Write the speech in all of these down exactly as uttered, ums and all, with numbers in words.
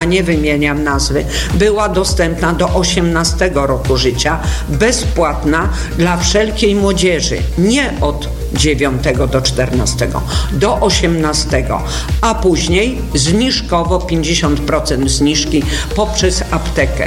nie wymieniam nazwy, była dostępna do osiemnastego roku życia, bezpłatna dla wszelkiej młodzieży, nie od dziewiątego do czternastego, do osiemnastego, a później zniżkowo pięćdziesiąt procent zniżki poprzez aptekę.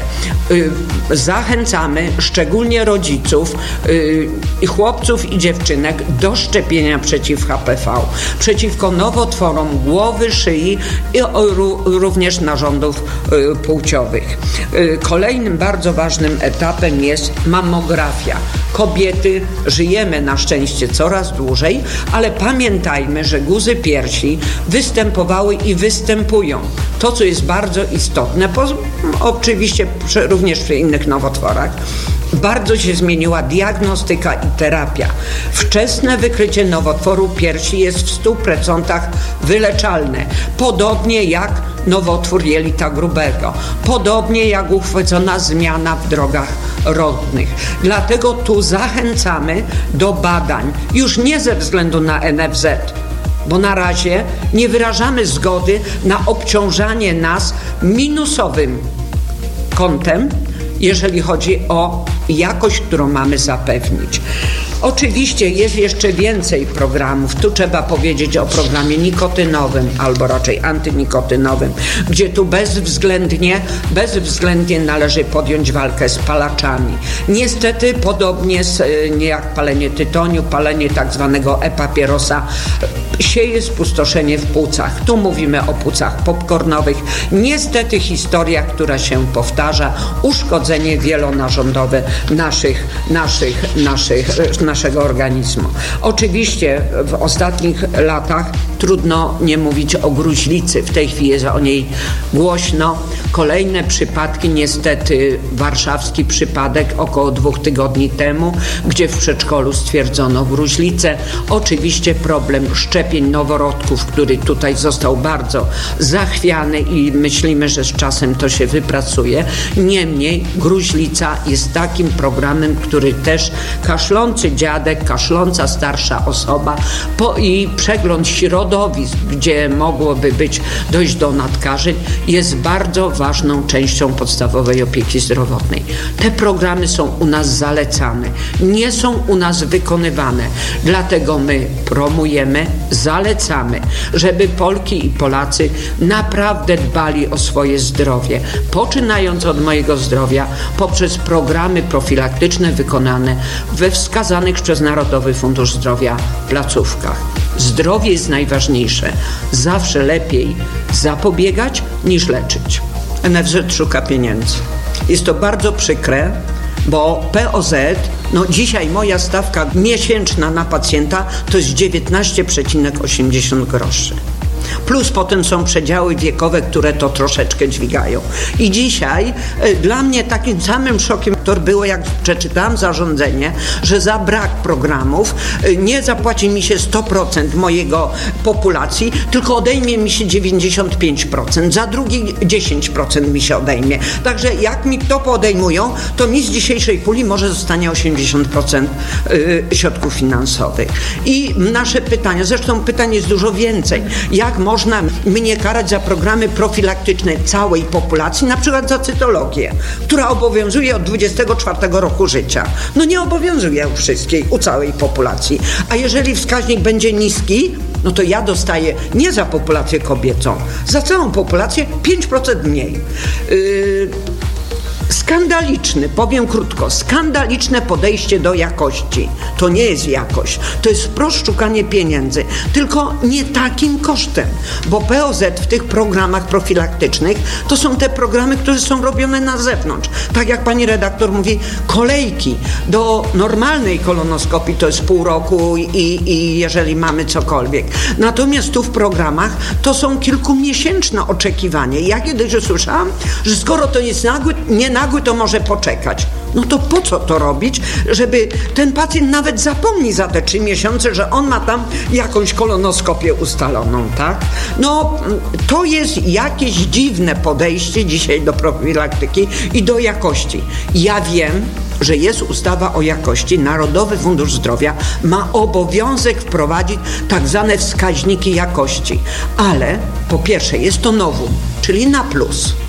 Zachęcamy szczególnie rodziców, chłopców i dziewczynek do szczepienia przeciw H P V, przeciwko nowotworom głowy, szyi i również narządów płciowych. Kolejnym bardzo ważnym etapem jest mammografia. Kobiety żyjemy na szczęście coraz dłużej, ale pamiętajmy, że guzy piersi występowały i występują. To, co jest bardzo istotne, po, oczywiście przy, również przy innych nowotworach, bardzo się zmieniła diagnostyka i terapia. Wczesne wykrycie nowotworu piersi jest w stu procentach wyleczalne. Podobnie jak nowotwór jelita grubego. Podobnie jak uchwycona zmiana w drogach rodnych. Dlatego tu zachęcamy do badań. Już nie ze względu na N F Z, bo na razie nie wyrażamy zgody na obciążanie nas minusowym kontem, jeżeli chodzi o jakość, którą mamy zapewnić. Oczywiście jest jeszcze więcej programów. Tu trzeba powiedzieć o programie nikotynowym, albo raczej antynikotynowym, gdzie tu bezwzględnie, bezwzględnie należy podjąć walkę z palaczami. Niestety podobnie z, nie jak palenie tytoniu, palenie tak zwanego e-papierosa sieje spustoszenie w płucach. Tu mówimy o płucach popcornowych. Niestety historia, która się powtarza, uszkodzenie wielonarządowe naszych, naszych, naszych, naszego organizmu. Oczywiście w ostatnich latach trudno nie mówić o gruźlicy. W tej chwili jest o niej głośno. Kolejne przypadki, niestety warszawski przypadek około dwóch tygodni temu, gdzie w przedszkolu stwierdzono gruźlicę. Oczywiście problem szczepień noworodków, który tutaj został bardzo zachwiany i myślimy, że z czasem to się wypracuje. Niemniej gruźlica jest takim programem, który też kaszlący dziadek, kaszląca starsza osoba po, i przegląd środowisk, gdzie mogłoby być dojść do nadkażeń, jest bardzo ważną częścią podstawowej opieki zdrowotnej. Te programy są u nas zalecane, nie są u nas wykonywane. Dlatego my promujemy, zalecamy, żeby Polki i Polacy naprawdę dbali o swoje zdrowie, poczynając od mojego zdrowia poprzez programy profilaktyczne wykonane we wskazanych przez Narodowy Fundusz Zdrowia placówkach. Zdrowie jest najważniejsze. Zawsze lepiej zapobiegać niż leczyć. N F Z szuka pieniędzy. Jest to bardzo przykre, bo P O Z, no dzisiaj moja stawka miesięczna na pacjenta to jest dziewiętnaście przecinek osiemdziesiąt groszy. Plus potem są przedziały wiekowe, które to troszeczkę dźwigają. I dzisiaj y, dla mnie takim samym szokiem to było, jak przeczytałam zarządzenie, że za brak programów y, nie zapłaci mi się sto procent mojego populacji, tylko odejmie mi się dziewięćdziesiąt pięć procent. Za drugi dziesięć procent mi się odejmie. Także jak mi to podejmują, to mi z dzisiejszej puli może zostanie osiemdziesiąt procent y, środków finansowych. I nasze pytania, zresztą pytań jest dużo więcej. Jak można mnie karać za programy profilaktyczne całej populacji, na przykład za cytologię, która obowiązuje od dwudziestego czwartego roku życia. No nie obowiązuje u wszystkich, u całej populacji. A jeżeli wskaźnik będzie niski, no to ja dostaję nie za populację kobiecą, za całą populację pięć procent mniej. Yy... Skandaliczny, powiem krótko, skandaliczne podejście do jakości. To nie jest jakość, to jest wprost szukanie pieniędzy, tylko nie takim kosztem, bo P O Z w tych programach profilaktycznych to są te programy, które są robione na zewnątrz. Tak jak pani redaktor mówi, kolejki do normalnej kolonoskopii to jest pół roku i, i jeżeli mamy cokolwiek. Natomiast tu w programach to są kilkumiesięczne oczekiwanie. Ja kiedyś usłyszałam, że skoro to jest nagły, nie nagły, to może poczekać. No to po co to robić, żeby ten pacjent nawet zapomni za te trzy miesiące, że on ma tam jakąś kolonoskopię ustaloną, tak? No to jest jakieś dziwne podejście dzisiaj do profilaktyki i do jakości. Ja wiem, że jest ustawa o jakości. Narodowy Fundusz Zdrowia ma obowiązek wprowadzić tak zwane wskaźniki jakości. Ale po pierwsze jest to novum, czyli na plus.